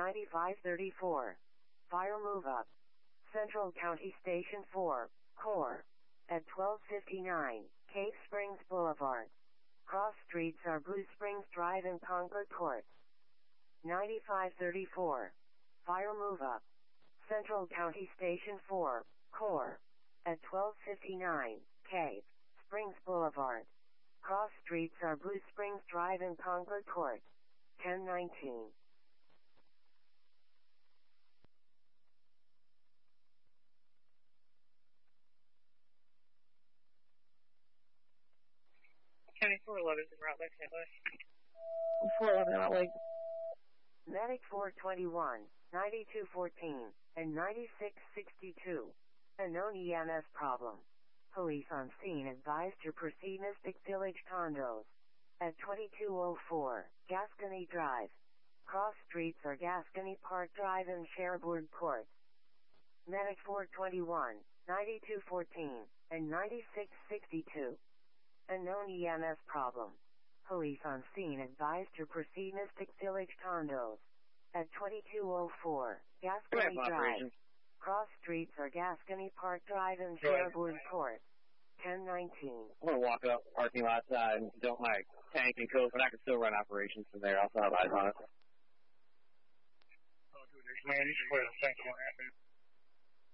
9534. Fire move up. Central County Station 4, Core. At 1259, Cave Springs Boulevard. Cross streets are Blue Springs Drive and Concord Court. 9534. Fire move up. Central County Station 4, Core. At 1259, Cave Springs Boulevard. Cross streets are Blue Springs Drive and Concord Court. 1019. County 411 in Route Lake, St. Louis. 411 Route Lake. Medic 421, 9214, and 9662. A known EMS problem. Police on scene advised to proceed Mystic Village condos. At 2204, Gascony Drive. Cross streets are Gascony Park Drive and Cherbourg Court. Medic 421, 9214, and 9662. A known EMS problem. Police on scene advised to proceed Mystic Village condos. At 2204, Gascony Drive. Cross streets are Gascony Park Drive and Cherbourg Court. 1019. I'm going to walk up parking lot side and dump my tank and coke, but I can still run operations from there. Also have eyes on it. Oh, dude, man, you should put a tank on that, man.